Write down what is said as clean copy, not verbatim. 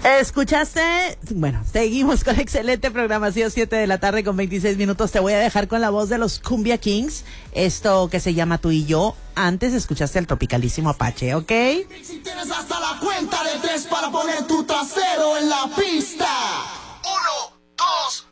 ¿Escuchaste? Bueno, seguimos con excelente programación, 7 de la tarde con 26 minutos. Te voy a dejar con la voz de los Cumbia Kings, esto que se llama Tú y Yo. Antes escuchaste al tropicalísimo Apache, ¿ok? Si tienes hasta la cuenta de 3 para poner tu trasero en la pista.